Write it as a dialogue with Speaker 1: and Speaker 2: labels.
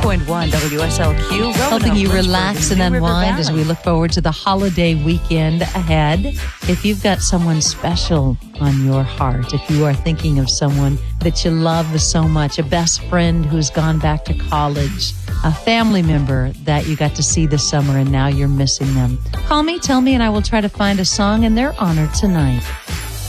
Speaker 1: 101.1 WSLQ.
Speaker 2: Helping you relax and unwind as we look forward to the holiday weekend ahead. If you've got someone special on your heart, if you are thinking of someone that you love so much, a best friend who's gone back to college, a family member that you got to see this summer and now you're missing them, call me, tell me, and I will try to find a song in their honor tonight.